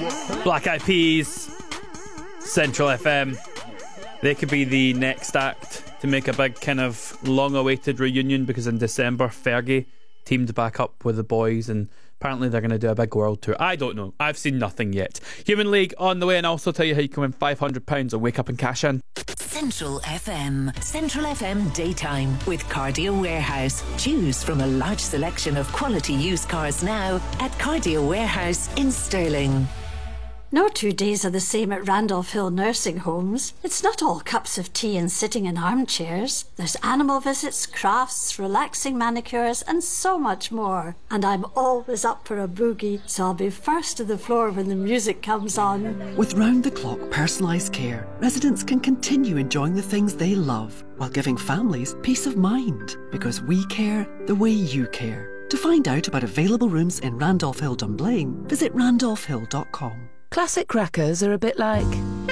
Black Eyed Peas, Central FM. They could be the next act to make a big kind of long-awaited reunion, because in December Fergie teamed back up with the boys and apparently they're going to do a big world tour. I don't know. I've seen nothing yet. Human League on the way, and I'll also tell you how you can win £500 and wake up and cash in. Central FM. Central FM Daytime with Cardio Warehouse. Choose from a large selection of quality used cars now at Cardio Warehouse in Stirling. No 2 days are the same at Randolph Hill Nursing Homes. It's not all cups of tea and sitting in armchairs. There's animal visits, crafts, relaxing manicures, and so much more. And I'm always up for a boogie, so I'll be first to the floor when the music comes on. With round-the-clock personalised care, residents can continue enjoying the things they love while giving families peace of mind, because we care the way you care. To find out about available rooms in Randolph Hill Dunblane, visit randolphhill.com. Classic crackers are a bit like...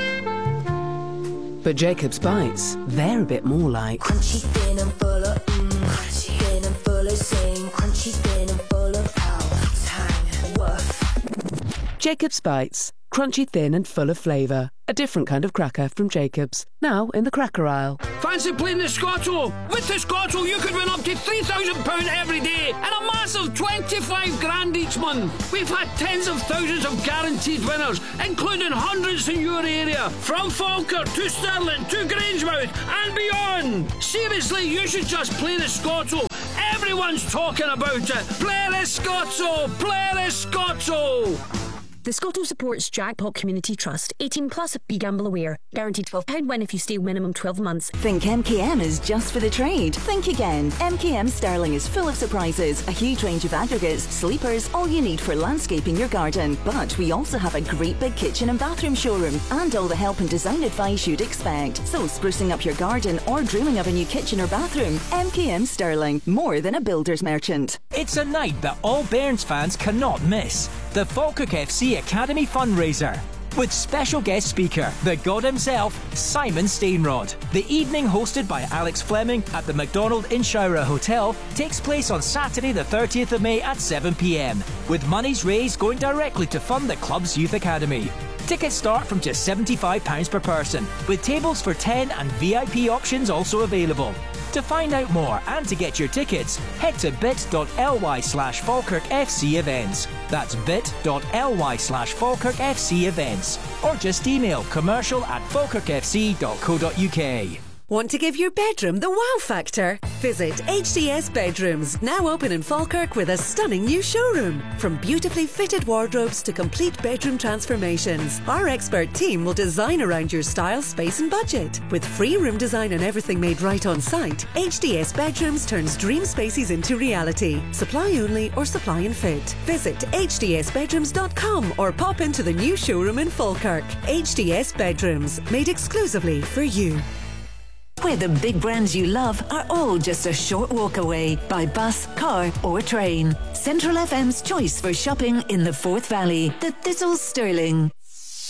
But Jacob's Bites, they're a bit more like... Crunchy, thin and full of crunchy, thin and full of zing. Crunchy, thin and full of tang, woof. Jacob's Bites, crunchy, thin and full of flavour. A different kind of cracker from Jacob's, now in the cracker aisle. Fancy playing the Scotto? With the Scotto you could win up to £3,000 every day and a massive 25 grand each month. We've had tens of thousands of guaranteed winners, including hundreds in your area, from Falkirk to Stirling to Grangemouth and beyond. Seriously, you should just play the Scotto. Everyone's talking about it. Play the Scotto! Play the Scotto! The Scotto supports Jackpot Community Trust. 18 plus, be gamble aware. Guaranteed £12 win if you stay minimum 12 months. Think MKM is just for the trade? Think again. MKM Stirling is full of surprises. A huge range of aggregates, sleepers, all you need for landscaping your garden. But we also have a great big kitchen and bathroom showroom and all the help and design advice you'd expect. So sprucing up your garden or dreaming of a new kitchen or bathroom, MKM Stirling, more than a builder's merchant. It's a night that all Bairns fans cannot miss. The Falkirk FC Academy fundraiser. With special guest speaker, the god himself, Simon Stainrod. The evening, hosted by Alex Fleming at the McDonald in Shira Hotel, takes place on Saturday the 30th of May at 7 p.m, with monies raised going directly to fund the club's youth academy. Tickets start from just £75 per person, with tables for 10 and VIP options also available. To find out more and to get your tickets, head to bit.ly/FalkirkFC events. That's bit.ly/FalkirkFC events. Or just email commercial@falkirkfc.co.uk. Want to give your bedroom the wow factor? Visit HDS Bedrooms, now open in Falkirk with a stunning new showroom. From beautifully fitted wardrobes to complete bedroom transformations, our expert team will design around your style, space and budget. With free room design and everything made right on site, HDS Bedrooms turns dream spaces into reality. Supply only or supply and fit. Visit hdsbedrooms.com or pop into the new showroom in Falkirk. HDS Bedrooms, made exclusively for you. Where the big brands you love are all just a short walk away by bus, car or train. Central FM's choice for shopping in the Forth Valley, the Thistle Stirling.